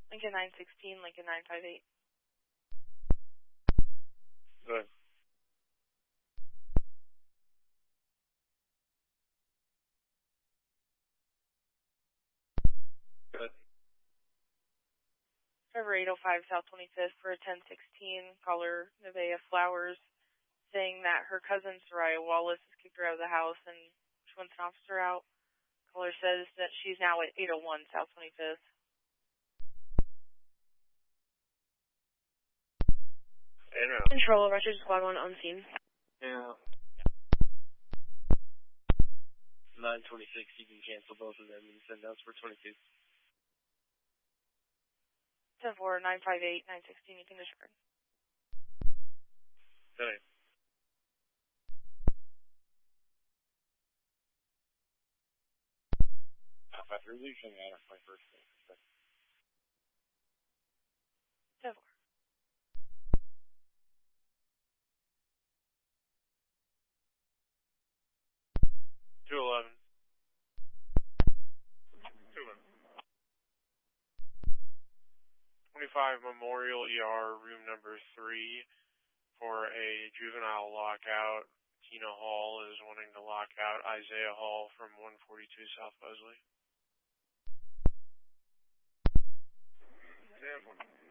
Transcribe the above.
Lincoln 916, Lincoln 958. Good. Good. Trevor 805 South 25th for a 1016. Caller Nevaeh Flowers saying that her cousin Soraya Wallace has kicked her out of the house and she wants an officer out. Caller says that she's now at 801 South 25th. Control, Roger, Squad 1 on scene. Yeah. 926, you can cancel both of them and send outs for 22. 10-4, 958, 916, you can disregard. Good. After losing that, my first thing. 10-4. 211. 25 Memorial ER, room number 3, for a juvenile lockout. Tina Hall is wanting to lock out Isaiah Hall from 142 South Wesley. 10-4.